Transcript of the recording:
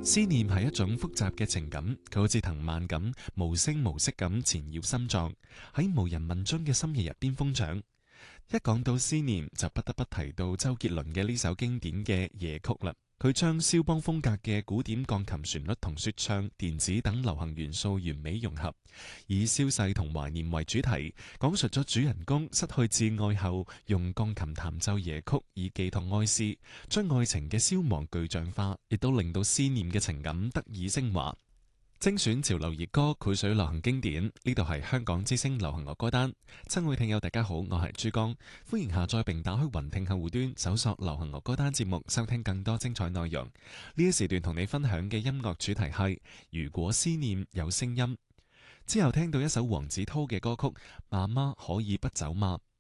思念係一種複雜嘅情感，佢好似藤蔓咁無聲無息咁纏繞心臟，喺無人問津嘅深夜入邊瘋長。一講到思念，就不得不提到周杰倫嘅呢首經典嘅夜曲啦。佢將蕭邦風格嘅古典鋼琴旋律同說唱、電子等流行元素完美融合，以消逝同懷念為主題，講述咗主人公失去摯愛後，用鋼琴彈奏夜曲以寄託哀思，將愛情嘅消亡具象化，亦都令到思念嘅情感得以升華。精選潮流熱歌，繪水流行經典，呢度係香港之聲流行樂歌單。親愛聽友大家好，我係珠江，歡迎下載並打開雲聽客戶端，搜索流行樂歌單節目，收聽更多精彩內容。呢一時段同你分享嘅音樂主題係如果思念有聲音。之後聽到一首黃子韜嘅歌曲《媽媽可以不走嗎》，